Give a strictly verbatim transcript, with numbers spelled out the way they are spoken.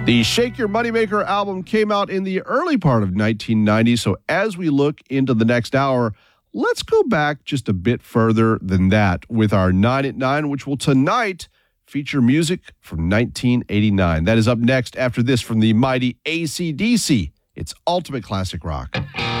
The Shake Your Moneymaker album came out in the early part of nineteen ninety, so as we look into the next hour, let's go back just a bit further than that with our nine at nine, which will tonight feature music from nineteen eighty-nine. That is up next after this from the mighty A C D C. It's Ultimate Classic Rock.